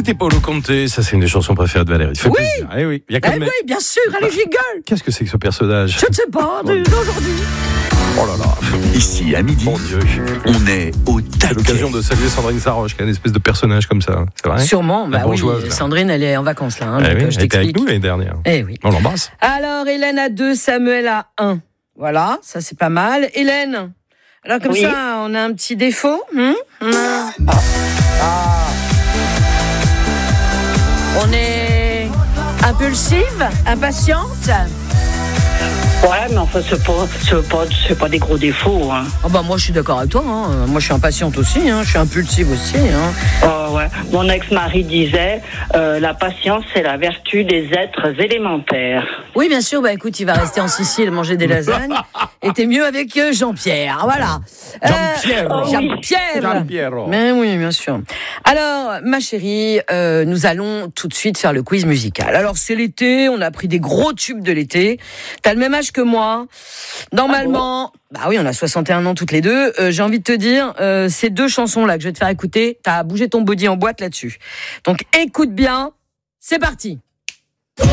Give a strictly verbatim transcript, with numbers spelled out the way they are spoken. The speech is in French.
C'était Paolo Conte, ça c'est une des chansons préférées de Valérie. Ça fait Oui. plaisir. Eh oui, il y a quand Eh même... oui, bien sûr, allez, j'y gueule. Qu'est-ce que c'est que ce personnage? Je ne sais pas, d'aujourd'hui. Oh là là. Ici, à midi, Mon Dieu. on est au C'est taquet. l'occasion de saluer Sandrine Saroche, qui est une espèce de personnage comme ça. C'est vrai? Sûrement, La bah oui, bourgeoise, là. Sandrine, elle est en vacances là. Hein, Eh donc, oui, euh, je elle était avec t'explique. nous l'année dernière. Eh oui. On l'embrasse. Alors, Hélène a deux, Samuel a un. Voilà, ça c'est pas mal. Hélène, alors comme Oui. ça, on a un petit défaut. Hum ah. Ah. On est impulsive, impatiente. Ouais, mais enfin, c'est pas, c'est pas, c'est pas des gros défauts. Hein. Oh bah moi je suis d'accord avec toi. Hein. Moi je suis impatiente aussi. Hein. Je suis impulsive aussi. Hein. Oh, ouais. Mon ex-mari disait euh, la patience, c'est la vertu des êtres élémentaires. Oui, bien sûr. Bah écoute, il va rester en Sicile manger des lasagnes. Et t'es mieux avec euh, Jean-Pierre. Voilà. Jean-Pierre. Euh, Oh oui. Jean-Pierre. Jean-Pierre. Mais oui, bien sûr. Alors, ma chérie, euh, nous allons tout de suite faire le quiz musical. Alors, c'est l'été, on a pris des gros tubes de l'été. T'as le même âge que moi. Normalement, bah oui, on a soixante et un ans toutes les deux. Euh, j'ai envie de te dire, euh, ces deux chansons-là que je vais te faire écouter, t'as bougé ton body en boîte là-dessus. Donc, écoute bien, c'est parti.